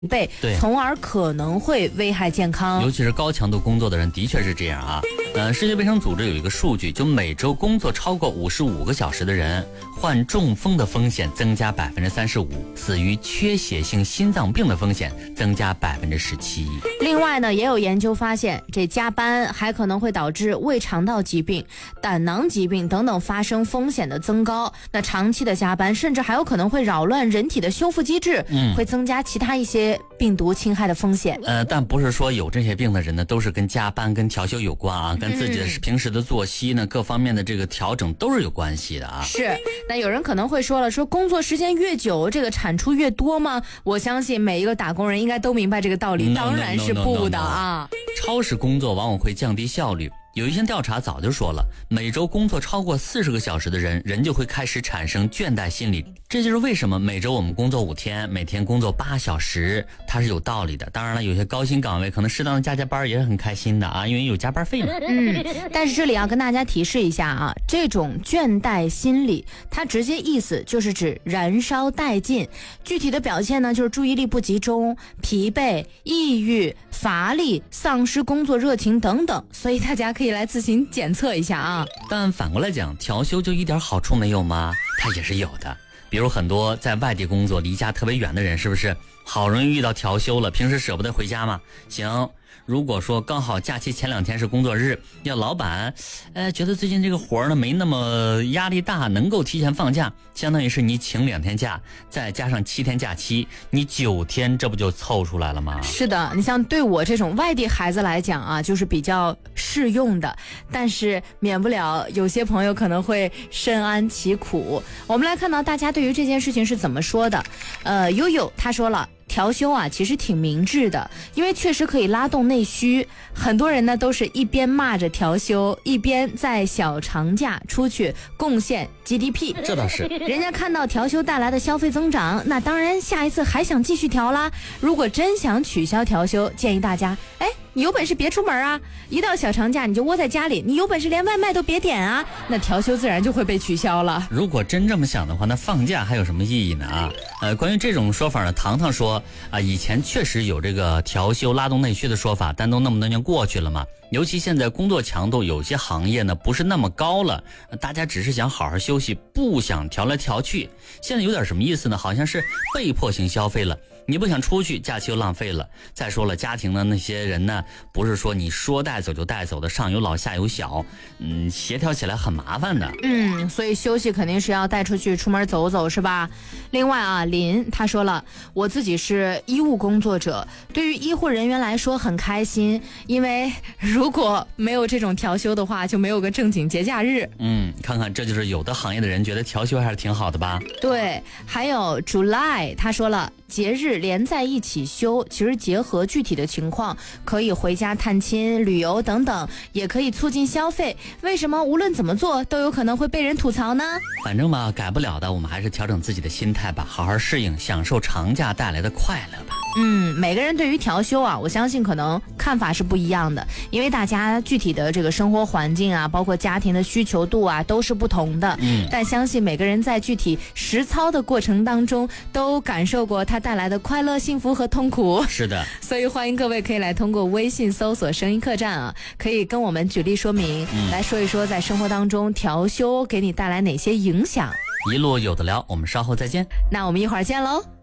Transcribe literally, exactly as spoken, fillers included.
倍，从而可能会危害健康。 尤其是高强度工作的人，的确是这样啊。呃，世界卫生组织有一个数据，就每周工作超过五十五个小时的人，患中风的风险增加百分之三十五，死于缺血性心脏病的风险增加百分之十七。 另外呢，也有研究发现，这加班还可能会导致胃肠道疾病、胆囊疾病等等发生风险的增高。那长期的加班，甚至还有可能会扰乱人体的修复机制，嗯，会增加其他一些病毒侵害的风险。 呃，但不是说有这些病的人呢，都是跟加班、跟调休有关啊，跟自己的平时的作息呢，各方面的这个调整都是有关系的啊。 是，那有人可能会说了，说工作时间越久，这个产出越多吗？我相信每一个打工人应该都明白这个道理， no, 当然是不的啊。 超时工作往往会降低效率。有一项调查早就说了，每周工作超过四十个小时的人，人就会开始产生倦怠心理。这就是为什么每周我们工作五天，每天工作八小时，它是有道理的。当然了，有些高薪岗位可能适当的加加班也是很开心的啊，因为有加班费嘛。 嗯，但是这里要跟大家提示一下啊，这种倦怠心理，它直接意思就是指燃烧殆尽，具体的表现呢，就是注意力不集中、疲惫、抑郁、乏力、丧失工作热情等等。所以大家可以来自行检测一下啊。 但反过来讲，调休就一点好处没有吗？它也是有的。比如很多在外地工作离家特别远的人，是不是好容易遇到调休了，平时舍不得回家嘛？行，如果说刚好假期前两天是工作日，要老板呃觉得最近这个活呢没那么压力大，能够提前放假，相当于是你请两天假再加上七天假期，你九天，这不就凑出来了吗？ 是的，你像对我这种外地孩子来讲啊，就是比较适用的，但是免不了有些朋友可能会深谙其苦。我们来看到大家对于这件事情是怎么说的。呃，悠悠他说了，调休啊其实挺明智的，因为确实可以拉动内需。很多人呢都是一边骂着调休，一边在小长假出去贡献 G D P。 这倒是， 人家看到调休带来的消费增长，那当然下一次还想继续调啦。如果真想取消调休，建议大家哎你有本事别出门啊，一到小长假你就窝在家里，你有本事连外卖都别点啊，那调休自然就会被取消了。 如果真这么想的话，那放假还有什么意义呢啊？呃，关于这种说法呢，糖糖说啊，以前确实有这个调休拉动内需的说法，但都那么多年过去了嘛。尤其现在工作强度有些行业呢不是那么高了，大家只是想好好休息，不想调来调去。现在有点什么意思呢？好像是被迫性消费了，你不想出去，假期又浪费了。再说了，家庭的那些人呢，不是说你说带走就带走的，上有老下有小，嗯，协调起来很麻烦的。 嗯，所以休息肯定是要带出去出门走走，是吧？另外啊，林他说了，我自己是医务工作者，对于医护人员来说很开心，因为如果没有这种调休的话，就没有个正经节假日。 嗯，看看这就是有的行业的人觉得调休还是挺好的吧？ 对，还有 July 他说了，节日连在一起休，其实结合具体的情况，可以回家探亲、旅游等等，也可以促进消费。为什么无论怎么做都有可能会被人吐槽呢？ 反正吧，改不了的，我们还是调整自己的心态吧，好好适应，享受长假带来的快乐吧。 嗯，每个人对于调休啊，我相信可能看法是不一样的，因为大家具体的这个生活环境啊，包括家庭的需求度啊，都是不同的。嗯，但相信每个人在具体实操的过程当中，都感受过它带来的快乐、幸福和痛苦。 是的， 所以欢迎各位可以来通过微信搜索声音客栈啊，可以跟我们举例说明，嗯、来说一说在生活当中调休给你带来哪些影响。 一路有的聊，我们稍后再见。 那我们一会儿见喽。